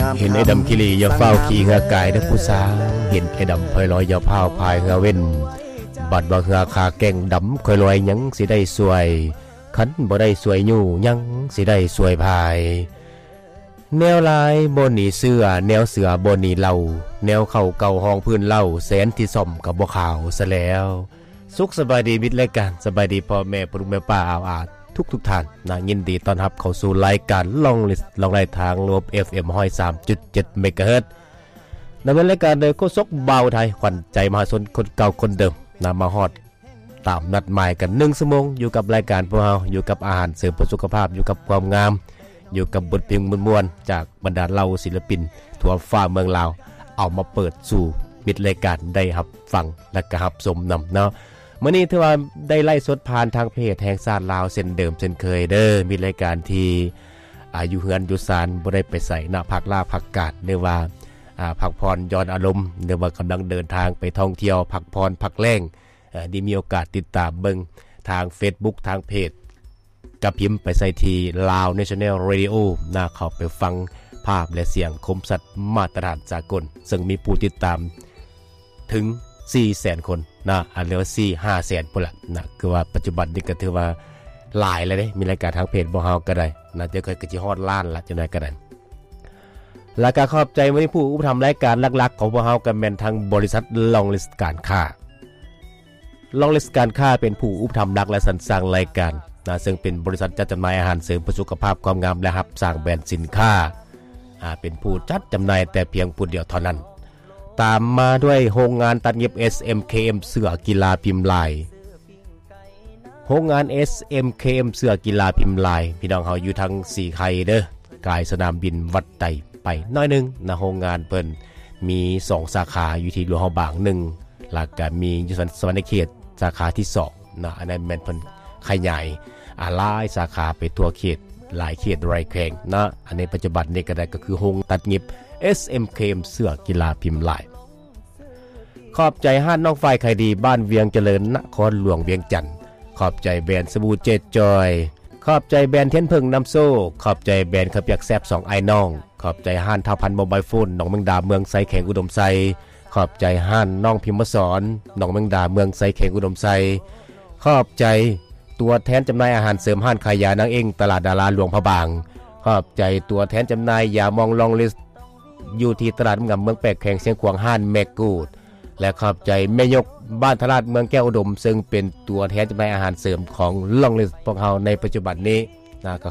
เห็นไอ้ดำกิลีอย่าเฝ้าขี่เหือกายเด้อผู้สาวเห็นไอ้ดำพลอยลอยอย่าพาวพายเหือเว้นบัดบ่เหือขาแก่งดำคอยลอยยังสิได้สวยขันบ่ได้สวยอยู่ยังสิได้สวยพายแนวลายบนหนีเสื้อแนวเสือบนหนีเหล่าแนวเข่าเก่าห้องพื้นเล่าแสนที่ซ่อมกับบ่ขาวซะแล้วสุขสบายดีมิตรรายการสบายดีพ่อแม่ปรุงแม่ป้าอาอาทุกท่านนะยินดีต้อนรับเข้าสู่รายการลองลิสต์ลองไล่ทางรวม FM 103.7 เมกะเฮิรตซ์ดำเนินรายการโดยโคชกเบาไทยขวัญใจมหาชนคนเก่าคนเดิมนำมาฮอดตามนัดหมายกัน1 ชั่วโมงอยู่กับรายการพวกเราอยู่กับอาหารเสริมเพื่อสุขภาพอยู่กับความงามอยู่กับบทเพลงม่วนๆจากบรรดาเหล่าศิลปินทั่วฟ้าเมืองลาวเอามาเปิดสู่มิตรรายการได้รับฟังและก็รับชมนำเนาะมื้อนี้ถือว่าได้ไล่สดผ่านทางเพจแห่งชาติลาวเช่นเดิมเช่นเคยเด้อมีรายการที่อยู่เฮือนอยู่ศาลบ่ได้ไปใส่ณพักลาพักกาดหรือว่าพักพรย้อนอารมณ์หรือว่ากำลังเดินทางไปท่องเที่ยวพักพรพักแล้งได้มีโอกาสติดตามเบิ่งทาง Facebook ทางเพจกับพิมพ์ไปใส่ที่ Lao National Radio น่าเข้าไปฟังภาพและเสียงคมสัตว์มาตรฐานสากลซึ่งมีผู้ติดตามถึง 400,000 คนนะอันเรียกว่า 4-500,000 พุ่นล่ะนะคือว่าปัจจุบันนี้ก็ถือว่าหลายแล้วเด้มีรายการทางเพจบ่เฮาก็ได้น่าจะเคยก็สิฮอดล้านละจังได๋ก็ได้แล้วก็ขอบใจมื้อนี้ผู้อุปถัมภ์รายการหลักๆของพวกเฮาก็แม่นทางบริษัทลองลิสต์การค้าลองลิสต์การค้าเป็นผู้อุปถัมภ์หลักและสรรสร้างรายการนะซึ่งเป็นบริษัทจัดจำหน่ายอาหารเสริมเพื่อสุขภาพความงามและรับสร้างแบรนด์สินค้าเป็นผู้จัดจำหน่ายแต่เพียงผู้เดียวเท่านั้นตามมาด้วยโรงงานตัดเย็บ SMKM เสื้อกีฬาพิมพ์ลายโรงงาน SMKM เสื้อกีฬาพิมพ์ลายพี่น้องเฮาอยู่ทางสีไข่เด้อกายสนามบินวัดไตไปน้อยนึงนะโรงงานเพิ่นมี2สาขาอยู่ที่หลวงเฮาบาง1แล้วก็มีอยู่สวรรณเขตสาขาที่2นะอันนั้นแม่นเพิ่นขยายหลายสาขาไปทั่วเขตหลายเขตรายแข่งนะอันในปัจจุบันนี้ก็ได้ก็คือโรงตัดเย็บ SMKM เสื้อกีฬาพิมพ์ลายขอบใจห้านน้องฝ่ายไข่ดีบ้านเวียงเจริญนครหลวงเวียงจันทน์ขอบใจแบรนด์สบู่เจ็ดจอยขอบใจแบรนด์เทียนพึ่งน้ำโซ่ขอบใจแบรนด์ข้าวเปียกแซ่บ2ไอ้น้องขอบใจห้านท่าพันโมบายโฟนหนองเมืองดาเมืองไซแข็งอุดมไซขอบใจห้านน้องพิมพ์สอนหนองเมืองดาเมืองไซแข็งอุดมไซขอบใจตัวแทนจำหน่ายอาหารเสริมห้านขายยานางเองตลาดดาราหลวงพระบางขอบใจตัวแทนจำหน่ายยามองลองลิสอยู่ที่ตลาดงามเมืองแปกแข่งเสียงขวางห้านแมกกูดและขอบใจแม่ยกบ้านทลาดเมืองแก้วอุดมซึ่งเป็นตัวแทนจำหน่ายอาหารเสริมของลองลิสพวกเราในปัจจุบันนี้นะ